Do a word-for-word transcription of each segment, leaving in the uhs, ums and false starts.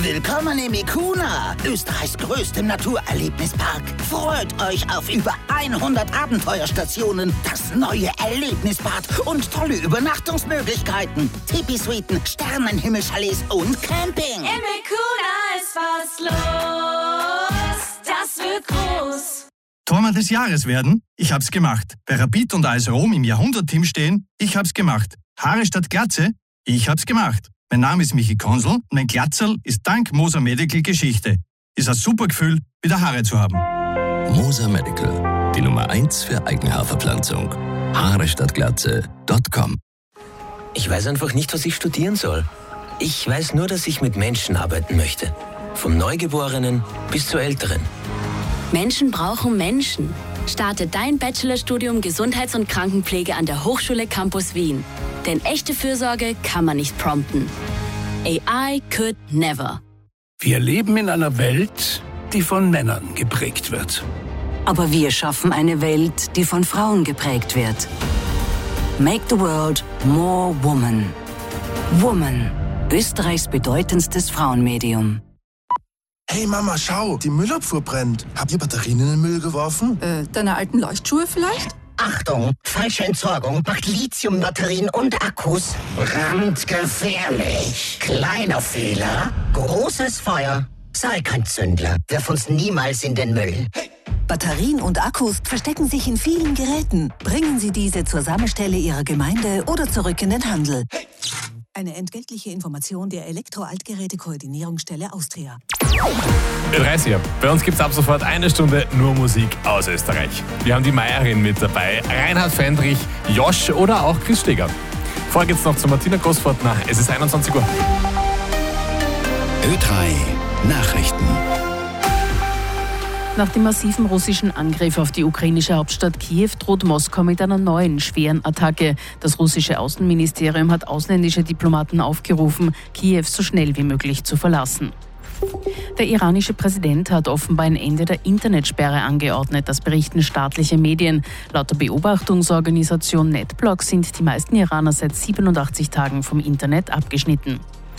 Willkommen im Ikuna, Österreichs größtem Naturerlebnispark. Freut euch auf über hundert Abenteuerstationen, das neue Erlebnisbad und tolle Übernachtungsmöglichkeiten. Tipi-Suiten, Sternenhimmelchalets und Camping. Im Ikuna ist was los, das wird groß. Torwart des Jahres werden? Ich hab's gemacht. Bei Rapid und A S Rom im Jahrhundertteam stehen? Ich hab's gemacht. Haare statt Glatze? Ich hab's gemacht. Mein Name ist Michi Konsel und mein Glatzerl ist dank Moser Medical Geschichte. Ist ein super Gefühl, wieder Haare zu haben. Moser Medical, die Nummer eins für Eigenhaarverpflanzung. Haare statt Glatze Punkt com. Ich weiß einfach nicht, was ich studieren soll. Ich weiß nur, dass ich mit Menschen arbeiten möchte. Vom Neugeborenen bis zu Älteren. Menschen brauchen Menschen. Starte dein Bachelorstudium Gesundheits- und Krankenpflege an der Hochschule Campus Wien. Denn echte Fürsorge kann man nicht prompten. A I could never. Wir leben in einer Welt, die von Männern geprägt wird. Aber wir schaffen eine Welt, die von Frauen geprägt wird. Make the world more woman. Woman, Österreichs bedeutendstes Frauenmedium. Hey Mama, schau, die Müllabfuhr brennt. Habt ihr Batterien in den Müll geworfen? Äh, deine alten Leuchtschuhe vielleicht? Achtung, falsche Entsorgung macht Lithiumbatterien und Akkus brandgefährlich. Kleiner Fehler, großes Feuer. Sei kein Zündler, wirf uns niemals in den Müll. Hey. Batterien und Akkus verstecken sich in vielen Geräten. Bringen Sie diese zur Sammelstelle Ihrer Gemeinde oder zurück in den Handel. Hey. Eine entgeltliche Information der Elektro-Altgeräte-Koordinierungsstelle Austria. dreißiger. Bei uns gibt es ab sofort eine Stunde nur Musik aus Österreich. Wir haben die Meierin mit dabei, Reinhard Fendrich, Josh oder auch Chris Steger. Vorher geht's noch zu Martina Großfortner. Es ist einundzwanzig Uhr. Ö drei Nachrichten. Nach dem massiven russischen Angriff auf die ukrainische Hauptstadt Kiew droht Moskau mit einer neuen schweren Attacke. Das russische Außenministerium hat ausländische Diplomaten aufgerufen, Kiew so schnell wie möglich zu verlassen. Der iranische Präsident hat offenbar ein Ende der Internetsperre angeordnet, das berichten staatliche Medien. Laut der Beobachtungsorganisation NetBlocks sind die meisten Iraner seit siebenundachtzig Tagen vom Internet abgeschnitten.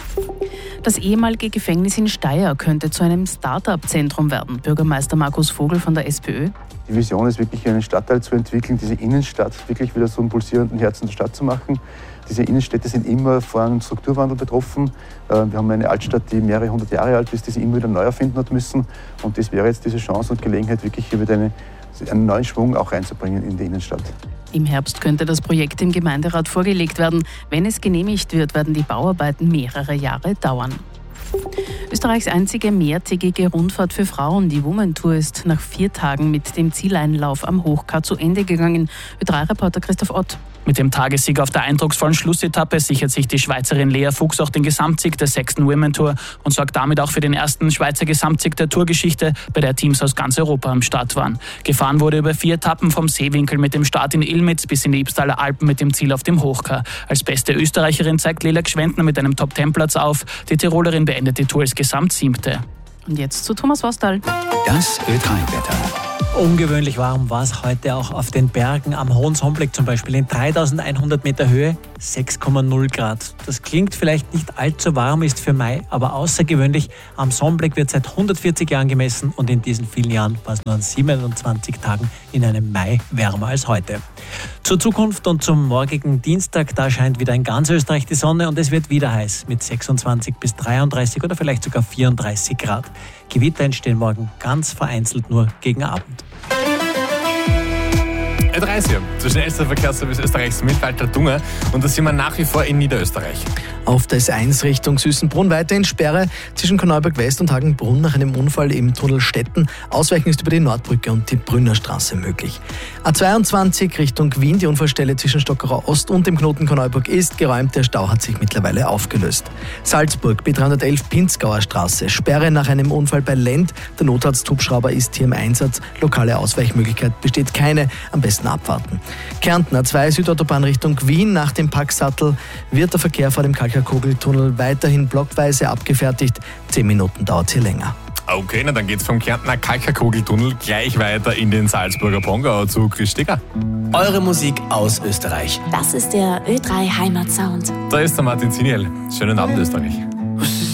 Das ehemalige Gefängnis in Steyr könnte zu einem Start-up-Zentrum werden. Bürgermeister Markus Vogel von der SPÖ. Die Vision ist wirklich, einen Stadtteil zu entwickeln, diese Innenstadt wirklich wieder so einen pulsierenden Herzen der Stadt zu machen. Diese Innenstädte sind immer von einem Strukturwandel betroffen. Wir haben eine Altstadt, die mehrere hundert Jahre alt ist, die sie immer wieder neu erfinden hat müssen. Und das wäre jetzt diese Chance und Gelegenheit, wirklich hier wieder eine, einen neuen Schwung auch reinzubringen in die Innenstadt. Im Herbst könnte das Projekt im Gemeinderat vorgelegt werden. Wenn es genehmigt wird, werden die Bauarbeiten mehrere Jahre dauern. Österreichs einzige mehrtägige Rundfahrt für Frauen, die Woman Tour, ist nach vier Tagen mit dem Zieleinlauf am Hochkar zu Ende gegangen. Ö drei Reporter Christoph Ott. Mit dem Tagessieg auf der eindrucksvollen Schlussetappe sichert sich die Schweizerin Lea Fuchs auch den Gesamtsieg der sechsten Women Tour und sorgt damit auch für den ersten Schweizer Gesamtsieg der Tourgeschichte, bei der Teams aus ganz Europa am Start waren. Gefahren wurde über vier Etappen vom Seewinkel mit dem Start in Ilmitz bis in die Ybbstaler Alpen mit dem Ziel auf dem Hochkar. Als beste Österreicherin zeigt Lela Gschwendtner mit einem Top-Ten-Platz auf. Die Tirolerin beendet die Tour als Gesamtsiebte. Und jetzt zu Thomas Wastal. Das Ö drei Wetter. Ungewöhnlich warm war es heute auch auf den Bergen, am Hohen Sombleck zum Beispiel in dreitausendeinhundert Meter Höhe, sechs Komma null Grad. Das klingt vielleicht nicht allzu warm, ist für Mai, aber außergewöhnlich. Am Sombleck wird seit hundertvierzig Jahren gemessen und in diesen vielen Jahren war es nur an siebenundzwanzig Tagen in einem Mai wärmer als heute. Zur Zukunft und zum morgigen Dienstag, da scheint wieder in ganz Österreich die Sonne und es wird wieder heiß mit sechsundzwanzig bis dreiunddreißig oder vielleicht sogar vierunddreißig Grad. Gewitter entstehen morgen ganz vereinzelt nur gegen Abend. Ö dreißig, der schnellste Verkehrsservice Österreichs mit Walter Dunger. Und da sind wir nach wie vor in Niederösterreich. Auf der S eins Richtung Süßenbrunn weiterhin Sperre zwischen Korneuburg West und Hagenbrunn nach einem Unfall im Tunnel Stetten. Ausweichen ist über die Nordbrücke und die Brünnerstraße möglich. A zweiundzwanzig Richtung Wien, die Unfallstelle zwischen Stockerau Ost und dem Knoten Korneuburg ist geräumt. Der Stau hat sich mittlerweile aufgelöst. Salzburg, B dreihundertelf Pinzgauer Straße. Sperre nach einem Unfall bei Lend. Der Notarzthubschrauber ist hier im Einsatz. Lokale Ausweichmöglichkeit besteht keine. Am besten abwarten. Kärnten A zwei Südautobahn Richtung Wien. Nach dem Packsattel wird der Verkehr vor dem Kalkakugeltunnel weiterhin blockweise abgefertigt. Zehn Minuten dauert es hier länger. Okay, na dann geht's vom Kärntner Kalkakugeltunnel gleich weiter in den Salzburger Pongau zu Chris Steger. Eure Musik aus Österreich. Das ist der Ö drei Heimatsound. Da ist der Martin Ziniel. Schönen Abend, Österreich.